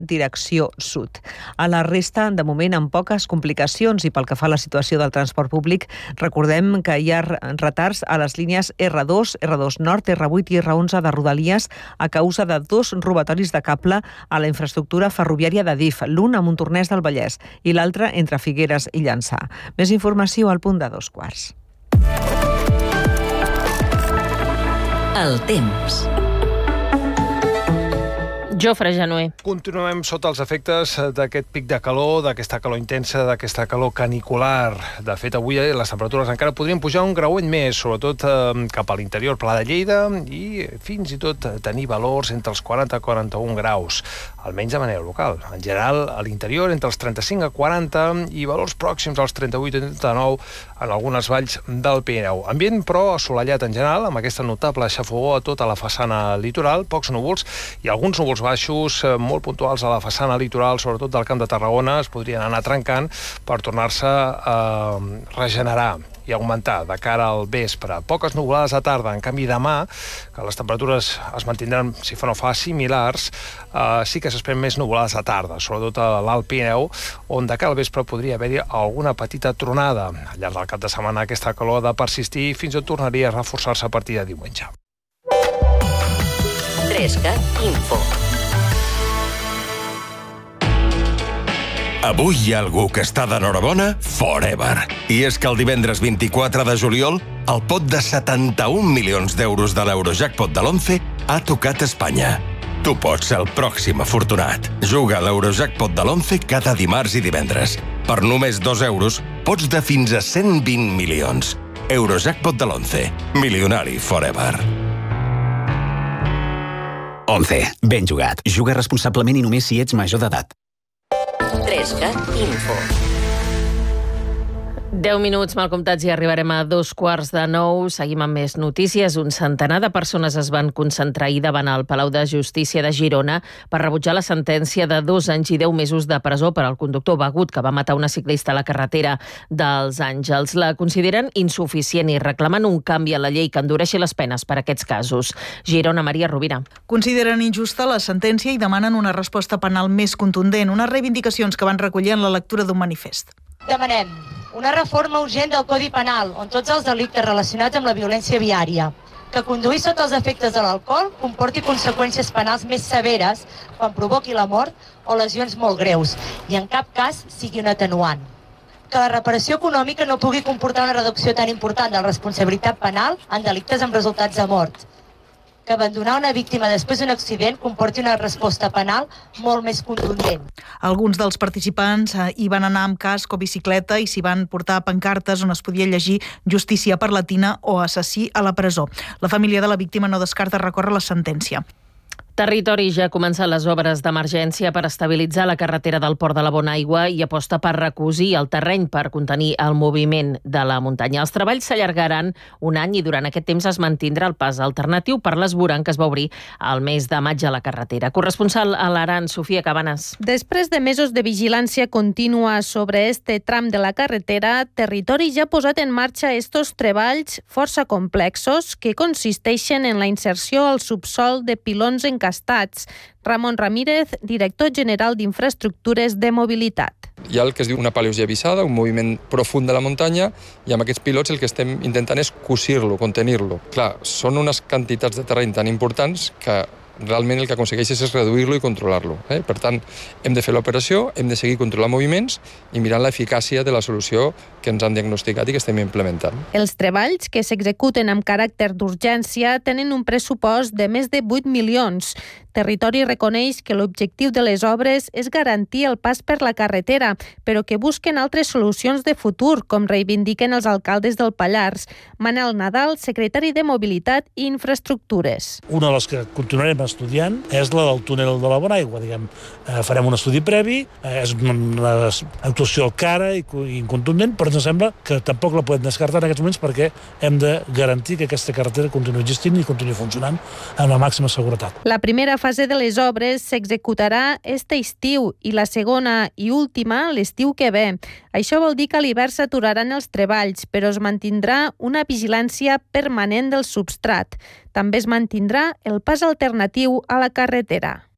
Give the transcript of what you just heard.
direcció sud. A la resta, de moment, amb poques complicacions, i pel que fa a la situació del transport públic, recordem que hi ha retards a les línies R2, R2 Nord, R8 i R11 de Rodalies a causa de 2 robatoris de cable a la infraestructura ferroviària de DIF, l'un a Montornès del Vallès i l'altre entre Figueres i Llançà. Més informació al punt de 2:15. El temps. Jofre Januer. Continuem sota els efectes d'aquest pic de calor, d'aquesta calor intensa, d'aquesta calor canicular. De fet, avui les temperatures encara podrien pujar un grauet més, sobretot cap a l'interior, Pla de Lleida, i fins i tot tenir valors entre els 40 i 41 graus, almenys de manera local. En general, a l'interior, entre els 35 a 40 i valors pròxims als 38 i 39 en algunes valls del Pirineu. Ambient, però, assolellat en general, amb aquesta notable xafogor a tota la façana litoral, pocs núvols i alguns núvols baixos molt puntuals a la façana litoral, sobretot del Camp de Tarragona, es podrien anar trencant per tornar-se a regenerar i augmentar de cara al vespre. Poques nuvolades a tarda. En canvi, demà, que les temperatures es mantindran, si fa no fa, similars, sí que s'esperen més nuvolades a tarda, sobretot a l'Alt Pirineu, on de cara al vespre podria haver-hi alguna petita tronada. Al llarg del cap de setmana aquesta calor ha de persistir i fins i tot tornaria a reforçar-se a partir de diumenge. 3CAT Info. Avui hi ha algú que està d'enhorabona forever. I és que el divendres 24 de juliol, el pot de 71 milions d'euros de l'Eurojackpot de l'11 ha tocat Espanya. Tu pots ser el pròxim afortunat. Juga a l'Eurojackpot de l'11 cada dimarts i divendres. Per només 2 euros, pots de fins a 120 milions. Eurojackpot de l'11. Milionari forever. 11. Ben jugat. Juga responsablement i només si ets major d'edat. 3CAT Info. 10 minuts mal comptats i arribarem a 8:45. Seguim amb més notícies. Un centenar de persones es van concentrar ahir davant el Palau de Justícia de Girona per rebutjar la sentència de 2 anys i 10 mesos de presó per al conductor begut que va matar una ciclista a la carretera dels Àngels. La consideren insuficient i reclamen un canvi a la llei que endureixi les penes per a aquests casos. Girona, Maria Rovira. Consideren injusta la sentència i demanen una resposta penal més contundent, unes reivindicacions que van recollir en la lectura d'un manifest. Demanem una reforma urgent del Codi Penal, on tots els delictes relacionats amb la violència viària, que conduir sota els efectes de l'alcohol comporti conseqüències penals més severes quan provoqui la mort o lesions molt greus, i en cap cas sigui un atenuant. Que la reparació econòmica no pugui comportar una reducció tan important de la responsabilitat penal en delictes amb resultats de mort. Que abandonar una víctima després d'un accident comporti una resposta penal molt més contundent. Alguns dels participants hi van anar amb casc o bicicleta i s'hi van portar pancartes on es podia llegir justícia per latina o assassí a la presó. La família de la víctima no descarta recórrer la sentència. Territori ja ha començat les obres d'emergència per estabilitzar la carretera del Port de la Bonaigua i aposta per recosir el terreny per contenir el moviment de la muntanya. Els treballs s'allargaran un any i durant aquest temps es mantindrà el pas alternatiu per l'esborang que es va obrir al mes de maig a la carretera. Corresponsal a l'Aran, Sofia Cabanes. Després de mesos de vigilància contínua sobre este tram de la carretera, Territori ja ha posat en marxa estos treballs força complexos que consisteixen en la inserció al subsol de pilons encastats. Ramon Ramírez, director general d'Infraestructures de Mobilitat. Hi ha el que es diu una paleosia vissada, un moviment profund de la muntanya, i amb aquests pilots el que estem intentant és cosir-lo, contenir-lo. Clar, són unes quantitats de terreny tan importants que realment el que aconsegueixes és reduir-lo i controlar-lo. Per tant, hem de fer l'operació, hem de seguir controlant moviments i mirant l'eficàcia de la solució que ens han diagnosticat i que estem implementant. Els treballs, que s'executen amb caràcter d'urgència, tenen un pressupost de més de 8 milions. Territori reconeix que l'objectiu de les obres és garantir el pas per la carretera, però que busquen altres solucions de futur, com reivindiquen els alcaldes del Pallars. Manel Nadal, secretari de Mobilitat i Infraestructures. Una de les que continuarem estudiant és la del túnel de la Bonaigua. Farem un estudi previ, és una actuació cara i incontundent, però ens sembla que tampoc la podem descartar en aquests moments perquè hem de garantir que aquesta carretera continuï existint i continuï funcionant amb la màxima seguretat. La primera fase de les obres s'executarà este estiu i la segona i última l'estiu que ve. Això vol dir que a l'hivern s'aturaran els treballs, però es mantindrà una vigilància permanent del substrat. També es mantindrà el pas alternatiu a la carretera.